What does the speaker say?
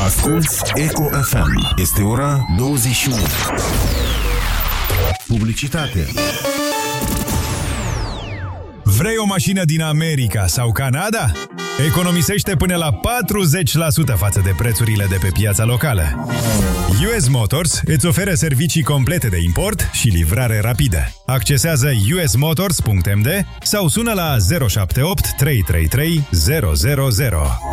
Asculți Eco FM. Este ora 21. Publicitate. Vrei o mașină din America sau Canada? Economisește până la 40% față de prețurile de pe piața locală. US Motors îți oferă servicii complete de import și livrare rapidă. Accesează usmotors.md sau sună la 078 333 000.